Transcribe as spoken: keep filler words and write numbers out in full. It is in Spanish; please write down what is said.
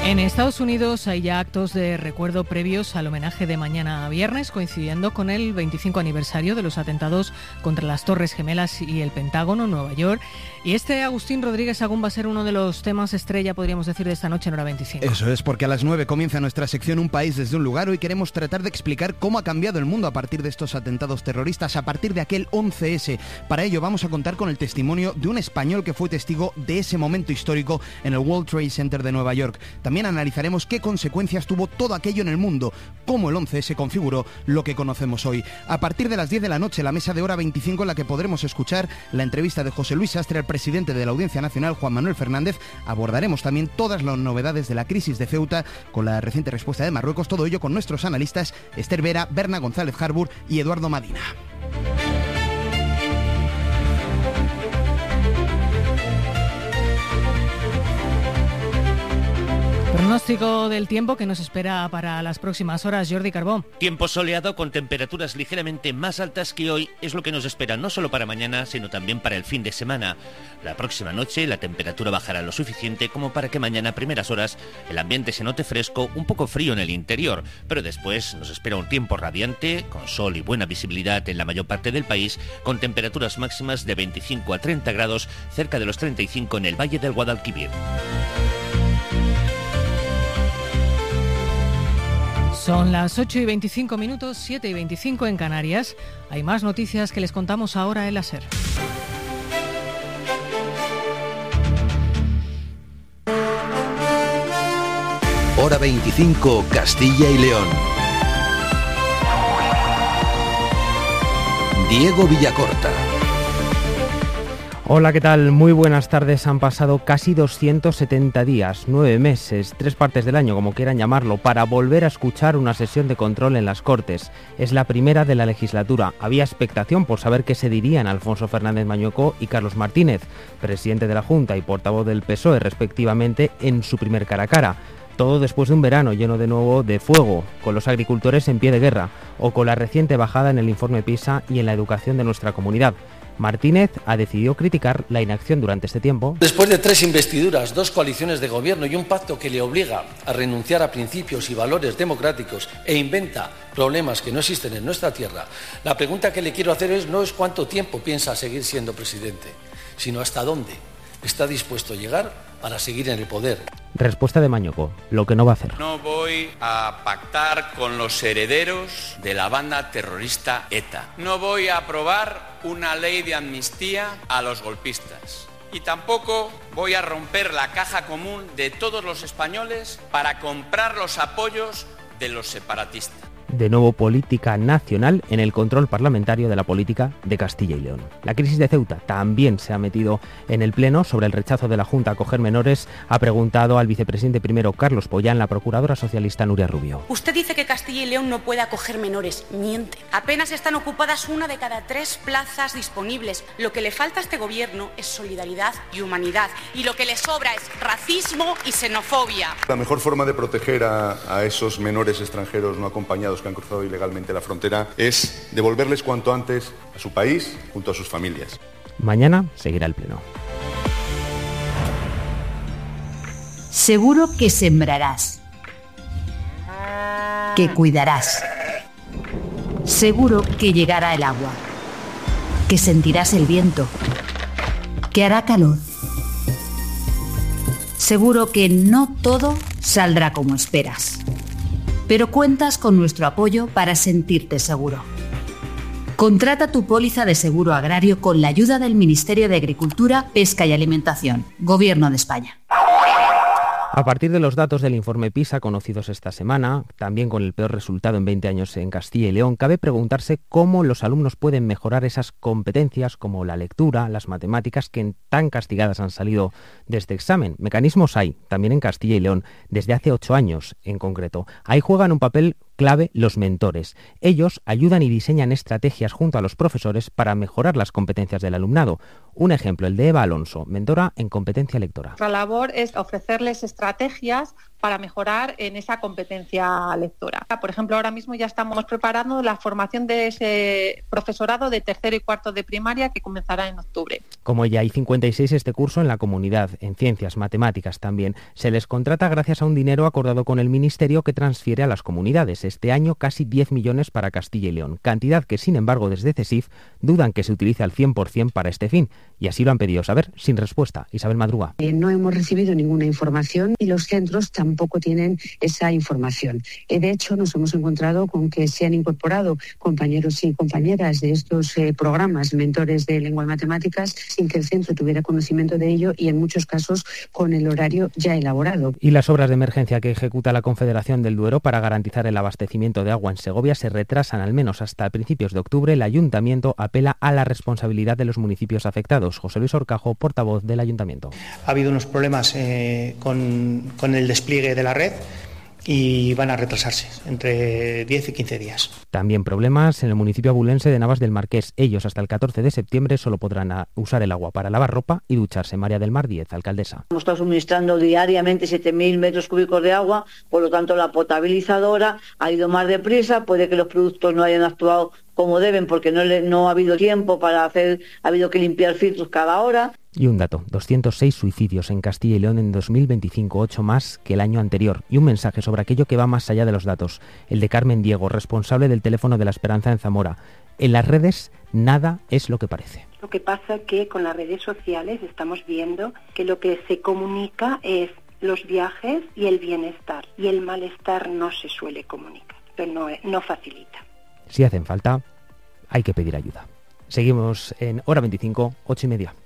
En Estados Unidos hay ya actos de recuerdo previos al homenaje de mañana viernes, coincidiendo con el veinticinco aniversario de los atentados contra las Torres Gemelas y el Pentágono en Nueva York. Y este Agustín Rodríguez Sagún va a ser uno de los temas estrella, podríamos decir, de esta noche en Hora veinticinco. Eso es, porque a las nueve comienza nuestra sección Un País desde un Lugar. Hoy queremos tratar de explicar cómo ha cambiado el mundo a partir de estos atentados terroristas, a partir de aquel once ese. Para ello vamos a contar con el testimonio de un español que fue testigo de ese momento histórico en el World Trade Center de Nueva York. También analizaremos qué consecuencias tuvo todo aquello en el mundo, cómo el once ese configuró lo que conocemos hoy. A partir de las diez de la noche, la mesa de Hora veinticinco, en la que podremos escuchar la entrevista de José Luis Sastre al presidente de la Audiencia Nacional, Juan Manuel Fernández. Abordaremos también todas las novedades de la crisis de Ceuta, con la reciente respuesta de Marruecos, todo ello con nuestros analistas Esther Vera, Berna González Harbour y Eduardo Madina. Pronóstico del tiempo que nos espera para las próximas horas, Jordi Carbó. Tiempo soleado con temperaturas ligeramente más altas que hoy es lo que nos espera no solo para mañana, sino también para el fin de semana. La próxima noche la temperatura bajará lo suficiente como para que mañana a primeras horas el ambiente se note fresco, un poco frío en el interior, pero después nos espera un tiempo radiante, con sol y buena visibilidad en la mayor parte del país, con temperaturas máximas de veinticinco a treinta grados, cerca de los treinta y cinco en el Valle del Guadalquivir. Son las ocho y veinticinco minutos, siete y veinticinco en Canarias. Hay más noticias que les contamos ahora en la SER. Hora veinticinco, Castilla y León. Diego Villacorta. Hola, ¿qué tal? Muy buenas tardes. Han pasado casi doscientos setenta días, nueve meses, tres partes del año, como quieran llamarlo, para volver a escuchar una sesión de control en las Cortes. Es la primera de la legislatura. Había expectación por saber qué se dirían Alfonso Fernández Mañueco y Carlos Martínez, presidente de la Junta y portavoz del P S O E, respectivamente, en su primer cara a cara. Todo después de un verano lleno de nuevo de fuego, con los agricultores en pie de guerra, o con la reciente bajada en el informe PISA y en la educación de nuestra comunidad. Martínez ha decidido criticar la inacción durante este tiempo. Después de tres investiduras, dos coaliciones de gobierno y un pacto que le obliga a renunciar a principios y valores democráticos e inventa problemas que no existen en nuestra tierra, la pregunta que le quiero hacer es no es cuánto tiempo piensa seguir siendo presidente, sino hasta dónde está dispuesto a llegar para seguir en el poder. Respuesta de Mañueco, lo que no va a hacer. No voy a pactar con los herederos de la banda terrorista ETA. No voy a aprobar una ley de amnistía a los golpistas. Y tampoco voy a romper la caja común de todos los españoles para comprar los apoyos de los separatistas. De nuevo, política nacional en el control parlamentario de la política de Castilla y León. La crisis de Ceuta también se ha metido en el Pleno. Sobre el rechazo de la Junta a acoger menores, ha preguntado al vicepresidente primero Carlos Pollán la procuradora socialista Nuria Rubio. Usted dice que Castilla y León no puede acoger menores. Miente. Apenas están ocupadas una de cada tres plazas disponibles. Lo que le falta a este gobierno es solidaridad y humanidad. Y lo que le sobra es racismo y xenofobia. La mejor forma de proteger a, a esos menores extranjeros no acompañados que han cruzado ilegalmente la frontera es devolverles cuanto antes a su país junto a sus familias. Mañana seguirá el Pleno. Seguro que sembrarás, que cuidarás. Seguro que llegará el agua, que sentirás el viento, que hará calor. Seguro que no todo saldrá como esperas. Pero cuentas con nuestro apoyo para sentirte seguro. Contrata tu póliza de seguro agrario con la ayuda del Ministerio de Agricultura, Pesca y Alimentación, Gobierno de España. A partir de los datos del informe PISA conocidos esta semana, también con el peor resultado en veinte años en Castilla y León, cabe preguntarse cómo los alumnos pueden mejorar esas competencias como la lectura, las matemáticas, que tan castigadas han salido de este examen. Mecanismos hay, también en Castilla y León, desde hace ocho años en concreto. Ahí juegan un papel clave los mentores. Ellos ayudan y diseñan estrategias junto a los profesores para mejorar las competencias del alumnado. Un ejemplo, el de Eva Alonso, mentora en competencia lectora. Nuestra labor es ofrecerles estrategias para mejorar en esa competencia lectora. Por ejemplo, ahora mismo ya estamos preparando la formación de ese profesorado de tercero y cuarto de primaria que comenzará en octubre. Como ya hay cincuenta y seis este curso en la comunidad, en ciencias, matemáticas también, se les contrata gracias a un dinero acordado con el Ministerio que transfiere a las comunidades. Este año casi diez millones para Castilla y León, cantidad que sin embargo desde CESIF dudan que se utilice al cien por ciento para este fin, y así lo han pedido saber, sin respuesta. Isabel Madruga. Eh, no hemos recibido ninguna información y los centros tampoco tienen esa información. Eh, de hecho, nos hemos encontrado con que se han incorporado compañeros y compañeras de estos eh, programas, mentores de lengua y matemáticas, sin que el centro tuviera conocimiento de ello y en muchos casos con el horario ya elaborado. Y las obras de emergencia que ejecuta la Confederación del Duero para garantizar el abastecimiento de agua en Segovia se retrasan al menos hasta principios de octubre. El Ayuntamiento apela a la responsabilidad de los municipios afectados. José Luis Orcajo, portavoz del Ayuntamiento. Ha habido unos problemas eh, con, con el despliegue de la red y van a retrasarse entre diez y quince días. También problemas en el municipio abulense de Navas del Marqués. Ellos hasta el catorce de septiembre solo podrán usar el agua para lavar ropa y ducharse. María del Mar Diez, alcaldesa. Hemos estado suministrando diariamente siete mil metros cúbicos de agua, por lo tanto la potabilizadora ha ido más deprisa, puede que los productos no hayan actuado como deben porque no, le, no ha habido tiempo para hacer, ha habido que limpiar filtros cada hora. Y un dato, doscientos seis suicidios en Castilla y León en dos mil veinticinco, ocho más que el año anterior. Y un mensaje sobre aquello que va más allá de los datos. El de Carmen Diego, responsable del teléfono de la Esperanza en Zamora. En las redes nada es lo que parece. Lo que pasa que con las redes sociales estamos viendo que lo que se comunica es los viajes y el bienestar. Y el malestar no se suele comunicar, pero no, no facilita. Si hacen falta, hay que pedir ayuda. Seguimos en Hora veinticinco, ocho y media.